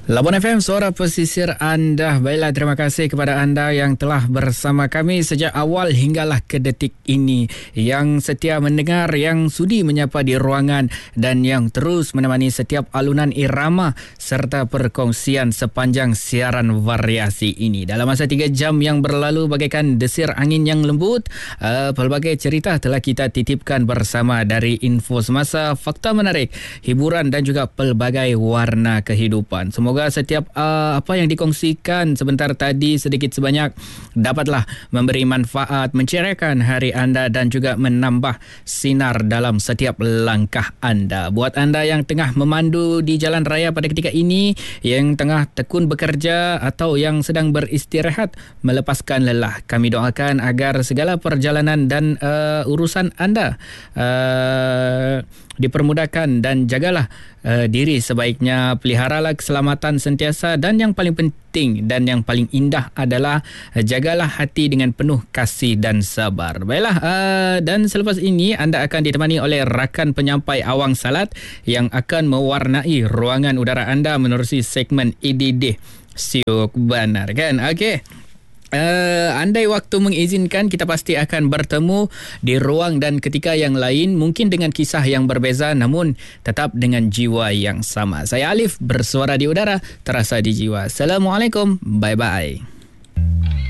Labuan FM, suara pesisir anda. Baiklah, terima kasih kepada anda yang telah bersama kami sejak awal hinggalah ke detik ini. Yang setia mendengar, yang sudi menyapa di ruangan dan yang terus menemani setiap alunan irama serta perkongsian sepanjang siaran variasi ini. Dalam masa 3 jam yang berlalu bagaikan desir angin yang lembut, pelbagai cerita telah kita titipkan bersama dari info semasa, fakta menarik, hiburan dan juga pelbagai warna kehidupan. Semoga setiap apa yang dikongsikan sebentar tadi sedikit sebanyak dapatlah memberi manfaat, menceriakan hari anda dan juga menambah sinar dalam setiap langkah anda. Buat anda yang tengah memandu di jalan raya pada ketika ini, yang tengah tekun bekerja atau yang sedang beristirahat, melepaskan lelah, kami doakan agar segala perjalanan dan urusan anda dipermudahkan dan jagalah diri sebaiknya, peliharalah keselamatan sentiasa dan yang paling penting dan yang paling indah adalah jagalah hati dengan penuh kasih dan sabar. Baiklah, dan selepas ini anda akan ditemani oleh rakan penyampai Awang Salat yang akan mewarnai ruangan udara anda menerusi segmen EDD Siuk Banar, kan? Okey. Andai waktu mengizinkan, kita pasti akan bertemu di ruang dan ketika yang lain, mungkin dengan kisah yang berbeza namun tetap dengan jiwa yang sama. Saya Alif, bersuara di udara, terasa di jiwa. Assalamualaikum, bye-bye.